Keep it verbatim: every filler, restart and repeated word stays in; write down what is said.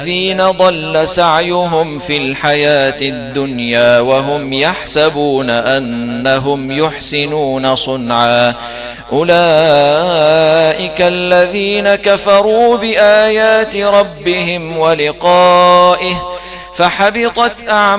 الذين ضل سعيهم في الحياة الدنيا وهم يحسبون أنهم يحسنون صنعا أولئك الذين كفروا بآيات ربهم ولقائه فحبطت أعمالهم